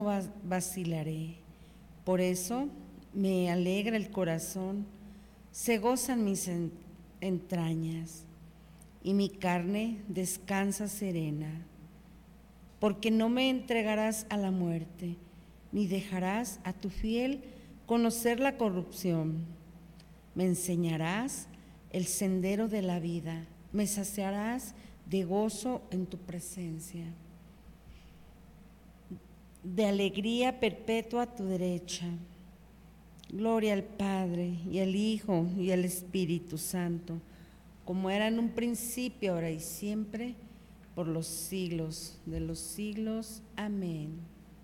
vacilaré. Por eso me alegra el corazón, se gozan mis entrañas, y mi carne descansa serena, porque no me entregarás a la muerte, ni dejarás a tu fiel conocer la corrupción. Me enseñarás el sendero de la vida, me saciarás de gozo en tu presencia. De alegría perpetua a tu derecha. Gloria al Padre, y al Hijo, y al Espíritu Santo, como era en un principio, ahora y siempre, por los siglos de los siglos. Amén.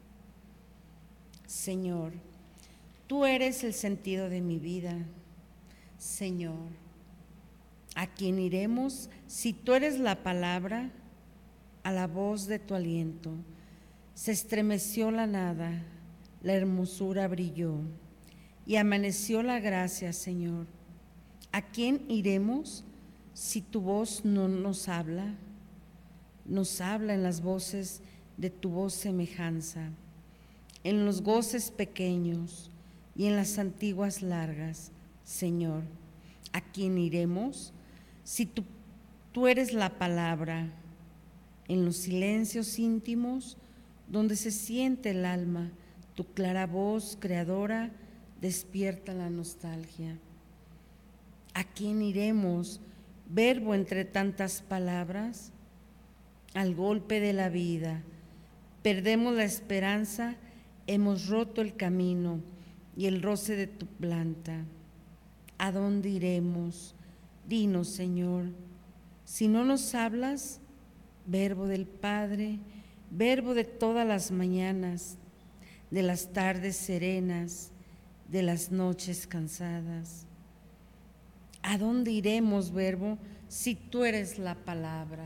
Señor, tú eres el sentido de mi vida. Señor, ¿a quién iremos si tú eres la palabra? A la voz de tu aliento se estremeció la nada, la hermosura brilló y amaneció la gracia, Señor. ¿A quién iremos si tu voz no nos habla? Nos habla en las voces de tu voz semejanza, en los goces pequeños y en las antiguas largas. Señor, ¿a quién iremos si tú eres la palabra? En los silencios íntimos donde se siente el alma, tu clara voz creadora despierta la nostalgia. ¿A quién iremos, verbo entre tantas palabras? Al golpe de la vida, perdemos la esperanza, hemos roto el camino y el roce de tu planta. ¿A dónde iremos? Dinos, Señor. Si no nos hablas, verbo del Padre, verbo de todas las mañanas, de las tardes serenas, de las noches cansadas. ¿A dónde iremos, verbo, si tú eres la palabra?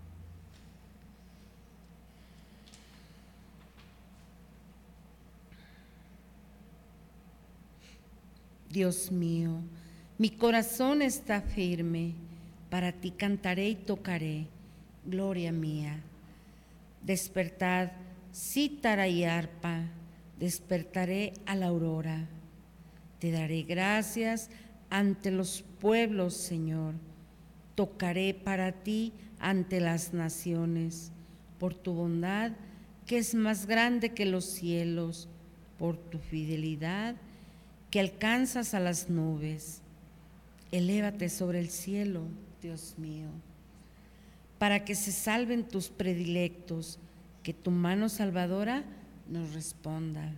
Dios mío, mi corazón está firme, para ti cantaré y tocaré, gloria mía. Despertad, cítara y arpa, despertaré a la aurora. Te daré gracias ante los pueblos, Señor. Tocaré para ti ante las naciones, por tu bondad que es más grande que los cielos, por tu fidelidad que alcanzas a las nubes. Elévate sobre el cielo, Dios mío, para que se salven tus predilectos, que tu mano salvadora nos responda.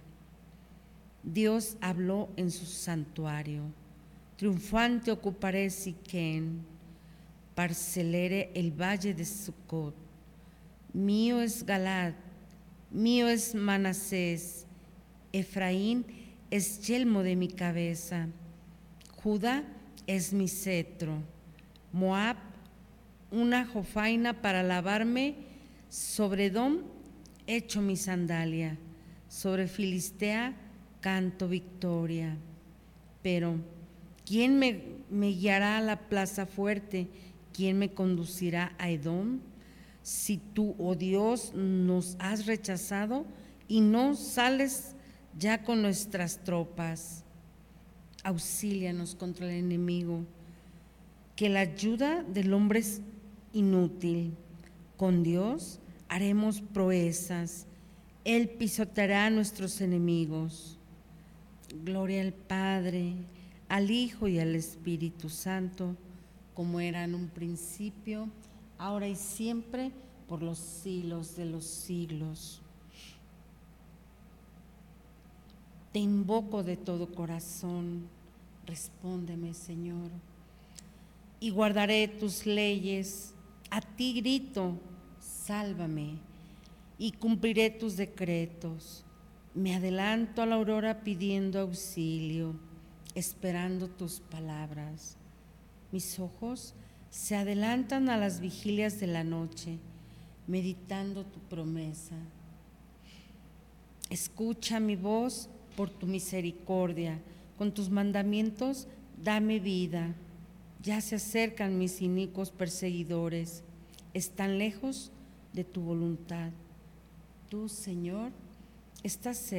Dios habló en su santuario, triunfante ocuparé Siquén, parcelere el valle de Sucot. Mío es Galad, mío es Manasés, Efraín es yelmo de mi cabeza, Judá es mi cetro, Moab una jofaina para lavarme, sobre Edom echo mi sandalia, sobre Filistea canto victoria. Pero ¿quién me guiará a la plaza fuerte? ¿Quién me conducirá a Edom? Si tú, oh Dios, nos has rechazado y no sales ya con nuestras tropas, auxílianos contra el enemigo, que la ayuda del hombre es inútil. Con Dios haremos proezas, Él pisoteará a nuestros enemigos. Gloria al Padre, al Hijo y al Espíritu Santo, como era en un principio, ahora y siempre, por los siglos de los siglos. Te invoco de todo corazón, respóndeme, Señor, y guardaré tus leyes. A ti grito, sálvame, y cumpliré tus decretos. Me adelanto a la aurora pidiendo auxilio, esperando tus palabras. Mis ojos se adelantan a las vigilias de la noche, meditando tu promesa. Escucha mi voz por tu misericordia, con tus mandamientos dame vida. Ya se acercan mis inicuos perseguidores, están lejos de tu voluntad. Tú, Señor, está cerca.